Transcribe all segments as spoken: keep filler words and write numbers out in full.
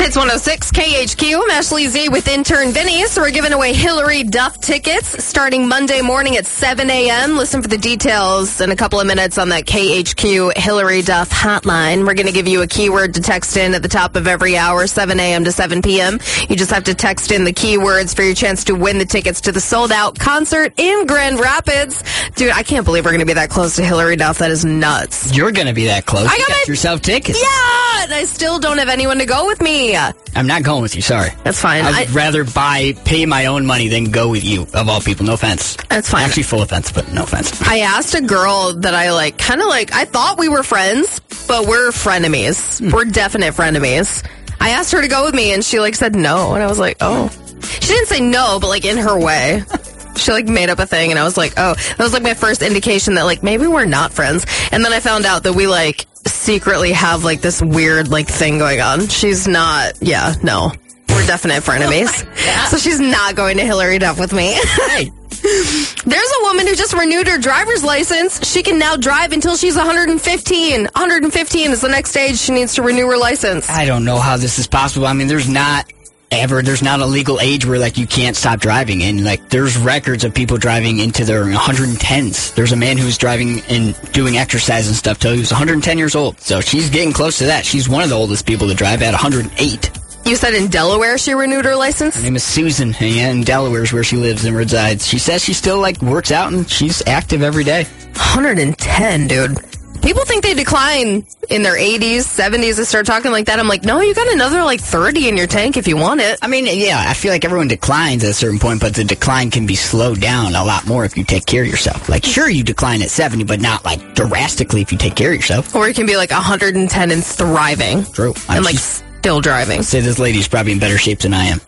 Hits one oh six K H Q. I'm Ashley Z with intern Vinny. So we're giving away Hillary Duff tickets starting Monday morning at seven a.m. Listen for the details in a couple of minutes on that K H Q Hillary Duff hotline. We're going to give you a keyword to text in at the top of every hour, seven a.m. to seven p.m. You just have to text in the keywords for your chance to win the tickets to the sold-out concert in Grand Rapids. Dude, I can't believe we're going to be that close to Hillary Duff. That is nuts. You're going to be that close. I you got, got my... yourself tickets. Yeah, and I still don't have anyone to go with me. I'm not going with you, sorry. That's fine. I'd I... rather buy, pay my own money than go with you, of all people. No offense. That's fine. Actually, full offense, but no offense. I asked a girl that I like, kind of like, I thought we were friends, but we're frenemies. Hmm. We're definite frenemies. I asked her to go with me, and she like said no, and I was like, oh. She didn't say no, but like in her way. She like made up a thing, and I was like, oh. That was like my first indication that like maybe we're not friends. And then I found out that we like secretly have like this weird like thing going on. She's not, yeah, no. We're definite frenemies. Yeah. So she's not going to Hillary Duff with me. Hey. There's a woman who just renewed her driver's license. She can now drive until she's one hundred fifteen. one hundred fifteen is the next stage she needs to renew her license. I don't know how this is possible. I mean, there's not ever, there's not a legal age where, like, you can't stop driving. And, like, there's records of people driving into their one hundred tens. There's a man who's driving and doing exercise and stuff till he was one hundred ten years old. So she's getting close to that. She's one of the oldest people to drive at one hundred eight. You said in Delaware she renewed her license? Her name is Susan, and in Delaware is where she lives and resides. She says she still, like, works out and she's active every day. one hundred ten, dude. People think they decline in their eighties, seventies. They start talking like that. I'm like, no, you got another, like, thirty in your tank if you want it. I mean, yeah, I feel like everyone declines at a certain point, but the decline can be slowed down a lot more if you take care of yourself. Like, sure, you decline at seventy, but not, like, drastically if you take care of yourself. Or it can be, like, one hundred ten and thriving. True. And, like, still driving. I'd say this lady's probably in better shape than I am.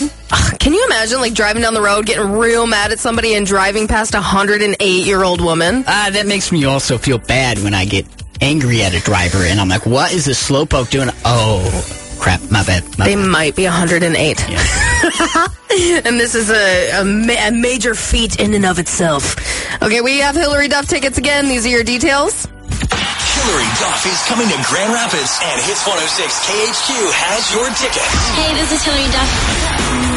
Can you imagine, like, driving down the road, getting real mad at somebody and driving past a one hundred eight-year-old woman? Uh, that makes me also feel bad when I get angry at a driver, and I'm like, what is this slowpoke doing? Oh, crap, my bad. My they bad. might be one hundred eight. Yeah. And this is a, a, ma- a major feat in and of itself. Okay, we have Hillary Duff tickets again. These are your details. Hillary Duff is coming to Grand Rapids, and Hits one oh six K H Q has your ticket. Hey, this is Hillary Duff.